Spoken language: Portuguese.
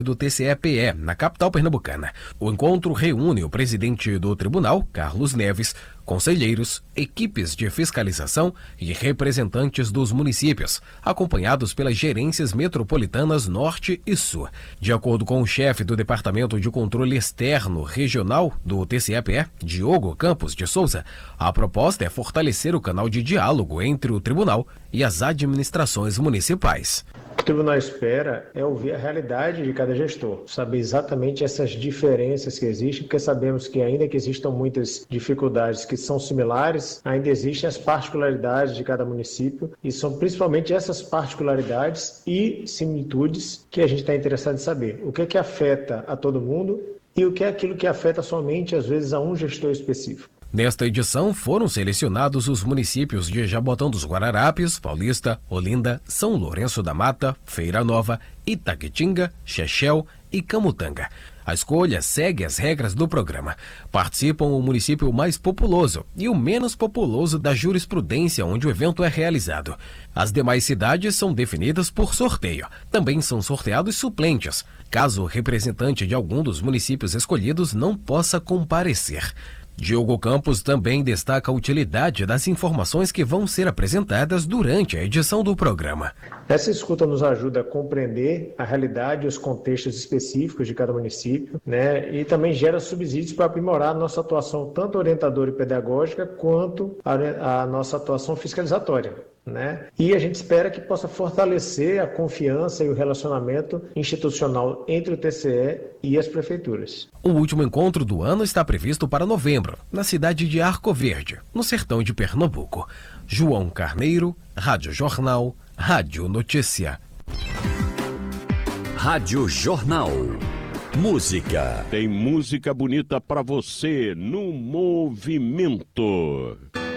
do TCE-PE, na capital pernambucana. O encontro reúne o presidente do tribunal, Carlos Neves, conselheiros, equipes de fiscalização e representantes dos municípios, acompanhados pelas gerências metropolitanas Norte e Sul. De acordo com o chefe do Departamento de Controle Externo Regional do TCE-PE, Diogo Campos de Souza, a proposta é fortalecer o canal de diálogo entre o tribunal e as administrações municipais. O que o tribunal espera é ouvir a realidade de cada gestor, saber exatamente essas diferenças que existem, porque sabemos que ainda que existam muitas dificuldades que são similares, ainda existem as particularidades de cada município e são principalmente essas particularidades e similitudes que a gente está interessado em saber. O que é que afeta a todo mundo e o que é aquilo que afeta somente, às vezes, a um gestor específico. Nesta edição, foram selecionados os municípios de Jabotão dos Guararapes, Paulista, Olinda, São Lourenço da Mata, Feira Nova, Itaquitinga, Chechel e Camutanga. A escolha segue as regras do programa. Participam o município mais populoso e o menos populoso da jurisprudência onde o evento é realizado. As demais cidades são definidas por sorteio. Também são sorteados suplentes, caso o representante de algum dos municípios escolhidos não possa comparecer. Diogo Campos também destaca a utilidade das informações que vão ser apresentadas durante a edição do programa. Essa escuta nos ajuda a compreender a realidade e os contextos específicos de cada município, e também gera subsídios para aprimorar a nossa atuação tanto orientadora e pedagógica quanto a nossa atuação fiscalizatória. E a gente espera que possa fortalecer a confiança e o relacionamento institucional entre o TCE e as prefeituras. O último encontro do ano está previsto para novembro, na cidade de Arco Verde, no sertão de Pernambuco. João Carneiro, Rádio Jornal, Rádio Notícia. Rádio Jornal. Música. Tem música bonita para você no movimento.